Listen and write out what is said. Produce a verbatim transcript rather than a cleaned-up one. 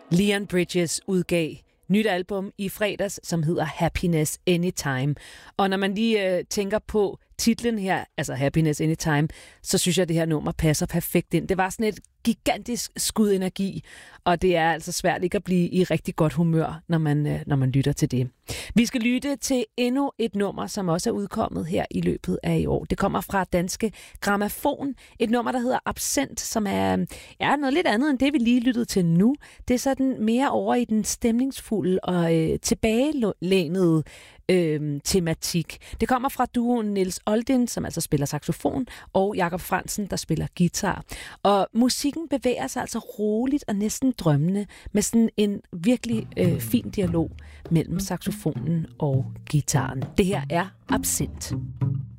Leon Bridges udgav nyt album i fredags, som hedder Happiness Anytime. Og når man lige øh, tænker på titlen her, altså Happiness Anytime, så synes jeg, at det her nummer passer perfekt ind. Det var sådan et gigantisk skud energi, og det er altså svært ikke at blive i rigtig godt humør, når man, øh, når man lytter til det. Vi skal lytte til endnu et nummer, som også er udkommet her i løbet af i år. Det kommer fra Danske Grammofon. Et nummer, der hedder Absent, som er, er noget lidt andet end det, vi lige lyttede til nu. Det er sådan mere over i den stemningsfulde og øh, tilbagelænede øh, tematik. Det kommer fra duoen Niels Oldin, som altså spiller saxofon, og Jakob Frantzen, der spiller guitar. Og musikken bevæger sig altså roligt og næsten drømmende med sådan en virkelig øh, fin dialog mellem saxofonen og guitaren. Det her er Absent.